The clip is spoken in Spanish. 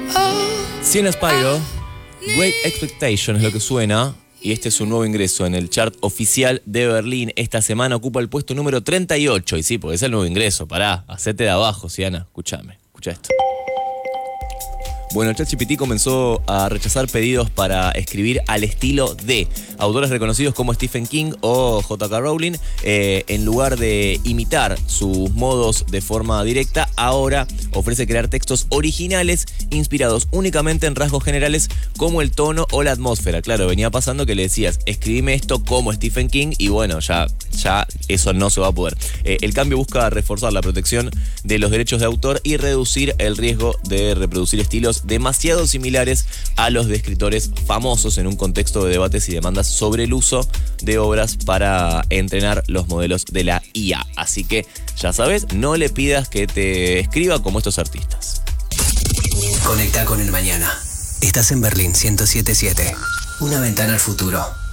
Sienna Spyro, Great Expectation es lo que suena. Y este es un nuevo ingreso en el chart oficial de Berlín. Esta semana ocupa el puesto número 38. Y sí, porque es el nuevo ingreso. Pará, hacete de abajo, Sienna. Escucha esto. Bueno, ChatGPT comenzó a rechazar pedidos para escribir al estilo de autores reconocidos como Stephen King o J.K. Rowling. En lugar de imitar sus modos de forma directa, ahora ofrece crear textos originales inspirados únicamente en rasgos generales como el tono o la atmósfera. Claro, venía pasando que le decías, escribime esto como Stephen King y bueno, ya eso no se va a poder. El cambio busca reforzar la protección de los derechos de autor y reducir el riesgo de reproducir estilos demasiado similares a los de escritores famosos en un contexto de debates y demandas sobre el uso de obras para entrenar los modelos de la IA. Así que, ya sabes, no le pidas que te escriba como estos artistas. Conecta con el mañana. Estás en Berlín 107.7. Una ventana al futuro.